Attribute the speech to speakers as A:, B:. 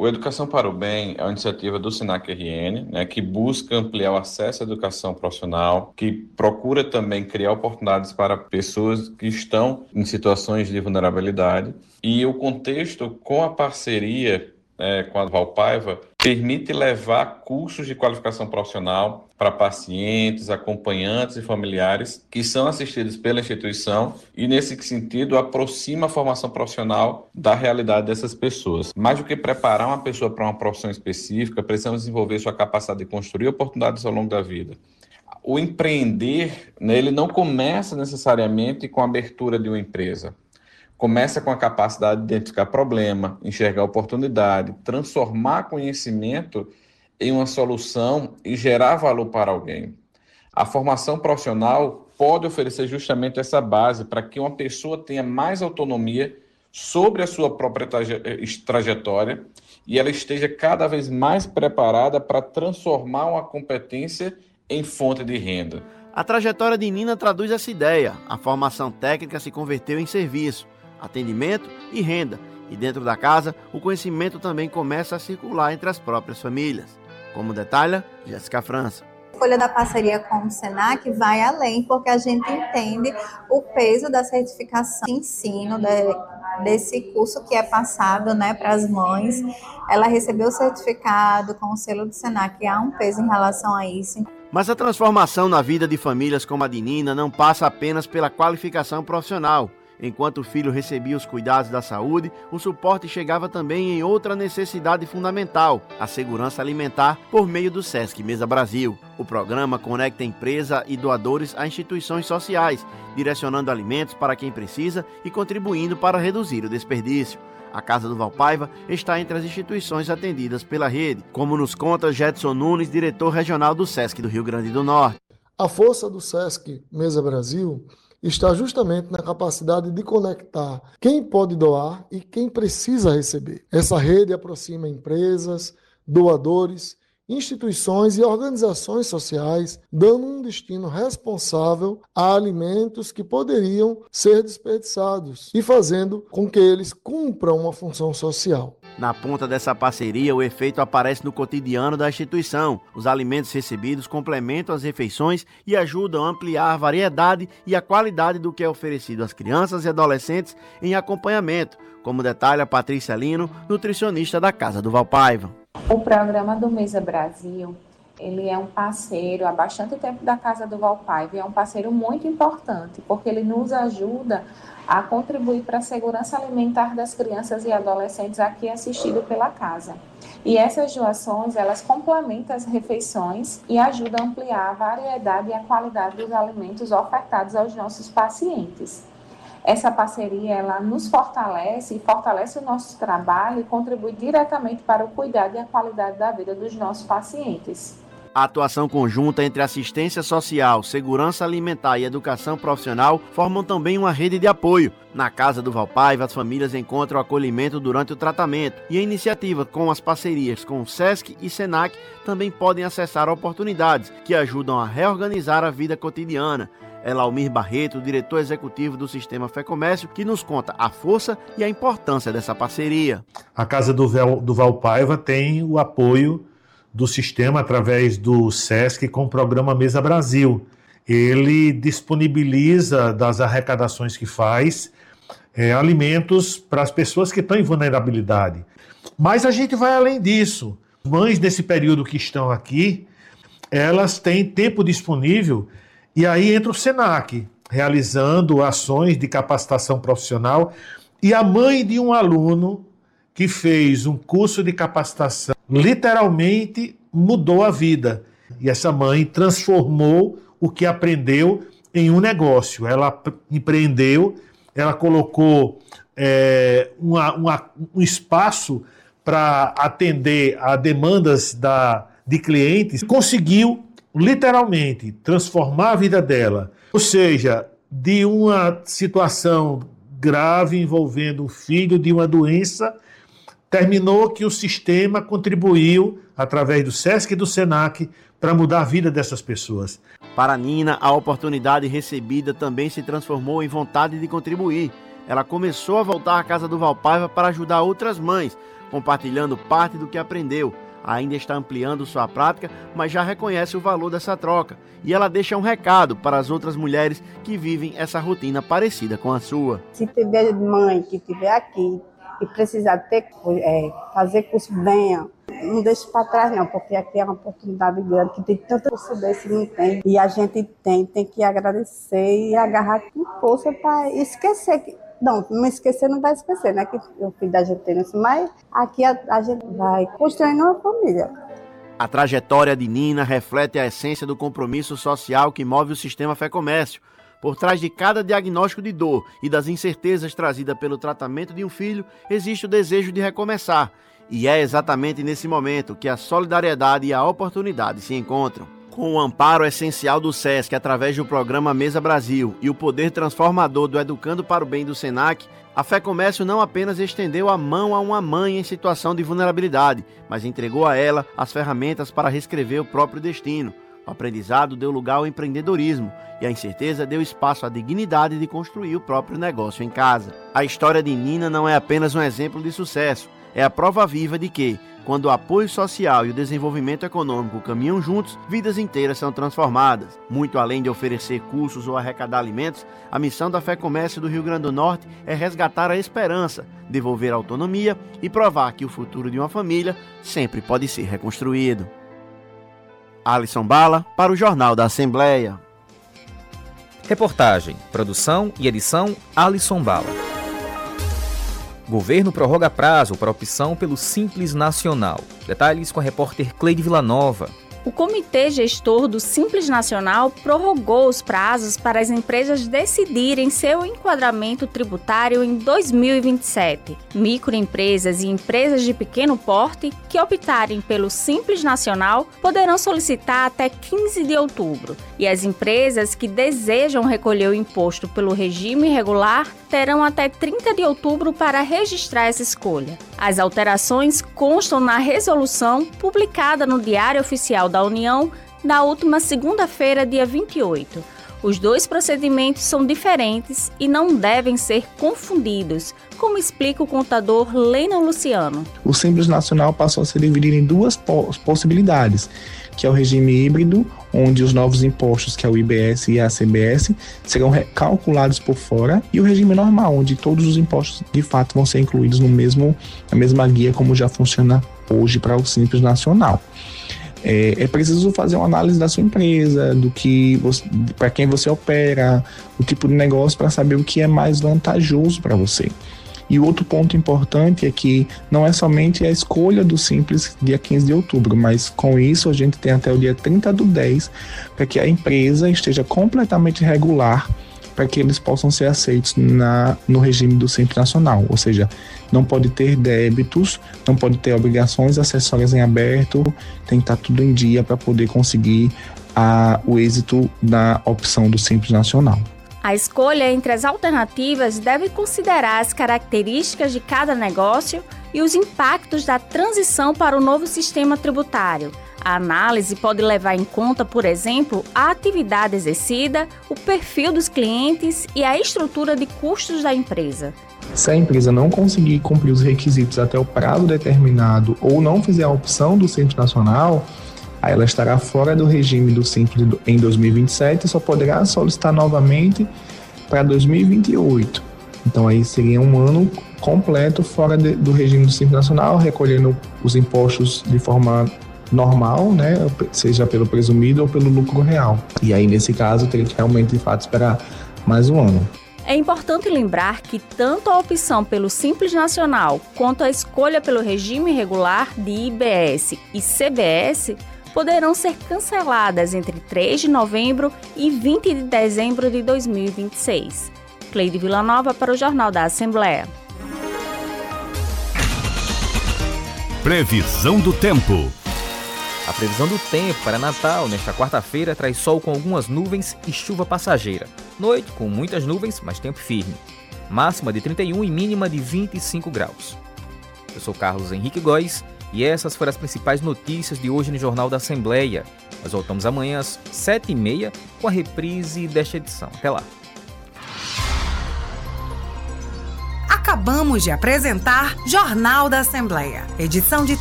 A: O Educação para o Bem é uma iniciativa do SENAC-RN, né, que busca ampliar o acesso à educação profissional, que procura também criar oportunidades para pessoas que estão em situações de vulnerabilidade. E o contexto com a parceria com a Valpaiva permite levar cursos de qualificação profissional para pacientes, acompanhantes e familiares que são assistidos pela instituição e, nesse sentido, aproxima a formação profissional da realidade dessas pessoas. Mais do que preparar uma pessoa para uma profissão específica, precisamos desenvolver sua capacidade de construir oportunidades ao longo da vida. O empreender, né, ele não começa necessariamente com a abertura de uma empresa. Começa com a capacidade de identificar problema, enxergar oportunidade, transformar conhecimento em uma solução e gerar valor para alguém. A formação profissional pode oferecer justamente essa base para que uma pessoa tenha mais autonomia sobre a sua própria trajetória e ela esteja cada vez mais preparada para transformar uma competência em fonte de renda.
B: A trajetória de Nina traduz essa ideia. A formação técnica se converteu em serviço, atendimento e renda. E dentro da casa, o conhecimento também começa a circular entre as próprias famílias. Como detalha Jéssica França.
C: A escolha da parceria com o SENAC vai além, porque a gente entende o peso da certificação de ensino desse curso que é passado, né, para as mães. Ela recebeu o certificado com o selo do SENAC e há um peso em relação a isso.
B: Mas a transformação na vida de famílias como a de Nina não passa apenas pela qualificação profissional. Enquanto o filho recebia os cuidados da saúde, o suporte chegava também em outra necessidade fundamental, a segurança alimentar por meio do SESC Mesa Brasil. O programa conecta empresa e doadores a instituições sociais, direcionando alimentos para quem precisa e contribuindo para reduzir o desperdício. A Casa do Valpaiva está entre as instituições atendidas pela rede, como nos conta Jetson Nunes, diretor regional do SESC do Rio Grande do Norte.
D: A força do SESC Mesa Brasil está justamente na capacidade de conectar quem pode doar e quem precisa receber. Essa rede aproxima empresas, doadores, instituições e organizações sociais, dando um destino responsável a alimentos que poderiam ser desperdiçados e fazendo com que eles cumpram uma função social.
B: Na ponta dessa parceria, o efeito aparece no cotidiano da instituição. Os alimentos recebidos complementam as refeições e ajudam a ampliar a variedade e a qualidade do que é oferecido às crianças e adolescentes em acompanhamento, como detalha Patrícia Lino, nutricionista da Casa do Valpaiva.
E: O programa do Mesa Brasil, ele é um parceiro há bastante tempo da Casa do Valpaiva e é um parceiro muito importante, porque ele nos ajuda a contribuir para a segurança alimentar das crianças e adolescentes aqui assistido pela casa. E essas doações, elas complementam as refeições e ajudam a ampliar a variedade e a qualidade dos alimentos ofertados aos nossos pacientes. Essa parceria, ela nos fortalece e fortalece o nosso trabalho e contribui diretamente para o cuidado e a qualidade da vida dos nossos pacientes.
B: A atuação conjunta entre assistência social, segurança alimentar e educação profissional formam também uma rede de apoio. Na Casa do Valpaiva, as famílias encontram acolhimento durante o tratamento e a iniciativa com as parcerias com o SESC e SENAC também podem acessar oportunidades que ajudam a reorganizar a vida cotidiana. É Laumir Barreto, diretor executivo do Sistema Fé Comércio, que nos conta a força e a importância dessa parceria.
F: A Casa do Valpaiva tem o apoio do sistema através do SESC com o programa Mesa Brasil. Ele disponibiliza das arrecadações que faz alimentos para as pessoas que estão em vulnerabilidade. Mas a gente vai além disso. Mães nesse período que estão aqui, elas têm tempo disponível e aí entra o SENAC, realizando ações de capacitação profissional e a mãe de um aluno que fez um curso de capacitação, literalmente mudou a vida. E essa mãe transformou o que aprendeu em um negócio. Ela empreendeu, ela colocou um espaço para atender a demandas de clientes, conseguiu literalmente transformar a vida dela. Ou seja, de uma situação grave envolvendo um filho de uma doença, terminou que o sistema contribuiu, através do SESC e do SENAC, para mudar a vida dessas pessoas.
B: Para Nina, a oportunidade recebida também se transformou em vontade de contribuir. Ela começou a voltar à Casa do Valpaiva para ajudar outras mães, compartilhando parte do que aprendeu. Ainda está ampliando sua prática, mas já reconhece o valor dessa troca. E ela deixa um recado para as outras mulheres que vivem essa rotina parecida com a sua.
G: Se tiver mãe que estiver aqui e precisar fazer curso, venha. Não deixe para trás não, porque aqui é uma oportunidade grande, que tem tanto curso desse não tem. E a gente tem que agradecer e agarrar com força para esquecer. Não esquecer, não vai esquecer, né? Que o filho da gente tem isso, mas aqui a gente vai construindo uma família.
B: A trajetória de Nina reflete a essência do compromisso social que move o sistema Fé Comércio. Por trás de cada diagnóstico de dor e das incertezas trazidas pelo tratamento de um filho, existe o desejo de recomeçar. E é exatamente nesse momento que a solidariedade e a oportunidade se encontram. Com o amparo essencial do SESC através do programa Mesa Brasil e o poder transformador do Educando para o Bem do SENAC, a Fé Comércio não apenas estendeu a mão a uma mãe em situação de vulnerabilidade, mas entregou a ela as ferramentas para reescrever o próprio destino. O aprendizado deu lugar ao empreendedorismo e a incerteza deu espaço à dignidade de construir o próprio negócio em casa. A história de Nina não é apenas um exemplo de sucesso, é a prova viva de que, quando o apoio social e o desenvolvimento econômico caminham juntos, vidas inteiras são transformadas. Muito além de oferecer cursos ou arrecadar alimentos, a missão da Fé Comércio do Rio Grande do Norte é resgatar a esperança, devolver a autonomia e provar que o futuro de uma família sempre pode ser reconstruído. Alisson Bala, para o Jornal da Assembleia.
H: Reportagem, produção e edição Alisson Bala. Governo prorroga prazo para opção pelo Simples Nacional. Detalhes com a repórter Cleide Villanova.
I: O Comitê Gestor do Simples Nacional prorrogou os prazos para as empresas decidirem seu enquadramento tributário em 2027. Microempresas e empresas de pequeno porte que optarem pelo Simples Nacional poderão solicitar até 15 de outubro. E as empresas que desejam recolher o imposto pelo regime regular terão até 30 de outubro para registrar essa escolha. As alterações constam na resolução publicada no Diário Oficial da União na última segunda-feira, dia 28. Os dois procedimentos são diferentes e não devem ser confundidos, como explica o contador Leno Luciano.
J: O Simples Nacional passou a ser dividido em duas possibilidades, que é o regime híbrido, onde os novos impostos, que é o IBS e a CBS, serão calculados por fora, e o regime normal, onde todos os impostos de fato vão ser incluídos na mesma guia como já funciona hoje para o Simples Nacional. É preciso fazer uma análise da sua empresa, para quem você opera, o tipo de negócio, para saber o que é mais vantajoso para você. E o outro ponto importante é que não é somente a escolha do Simples dia 15 de outubro, mas com isso a gente tem até o dia 30/10 para que a empresa esteja completamente regular, para que eles possam ser aceitos no regime do Simples Nacional. Ou seja, não pode ter débitos, não pode ter obrigações acessórias em aberto, tem que estar tudo em dia para poder conseguir o êxito da opção do Simples Nacional.
I: A escolha entre as alternativas deve considerar as características de cada negócio e os impactos da transição para o novo sistema tributário. A análise pode levar em conta, por exemplo, a atividade exercida, o perfil dos clientes e a estrutura de custos da empresa.
J: Se a empresa não conseguir cumprir os requisitos até o prazo determinado ou não fizer a opção do Simples Nacional, aí ela estará fora do regime do Simples em 2027 e só poderá solicitar novamente para 2028. Então aí seria um ano completo fora do regime do Simples Nacional, recolhendo os impostos de forma normal, né, seja pelo presumido ou pelo lucro real. E aí nesse caso teria que realmente de fato esperar mais um ano.
I: É importante lembrar que tanto a opção pelo Simples Nacional quanto a escolha pelo regime regular de IBS e CBS poderão ser canceladas entre 3 de novembro e 20 de dezembro de 2026. Cleide Villanova para o Jornal da Assembleia.
K: Previsão do tempo.
H: A previsão do tempo para Natal nesta quarta-feira traz sol com algumas nuvens e chuva passageira. Noite com muitas nuvens, mas tempo firme. Máxima de 31 e mínima de 25 graus. Eu sou Carlos Henrique Góes e essas foram as principais notícias de hoje no Jornal da Assembleia. Nós voltamos amanhã às 7h30 com a reprise desta edição. Até lá.
K: Acabamos de apresentar Jornal da Assembleia, edição de